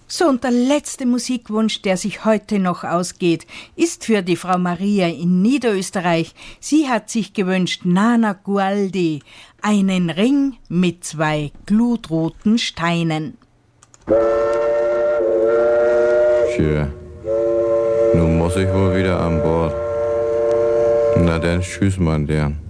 So, und der letzte Musikwunsch, der sich heute noch ausgeht, ist für die Frau Maria in Niederösterreich. Sie hat sich gewünscht, Nana Gualdi, einen Ring mit 2 glutroten Steinen. Tja, nun muss ich wohl wieder an Bord. Na dann, tschüss, mein Dern.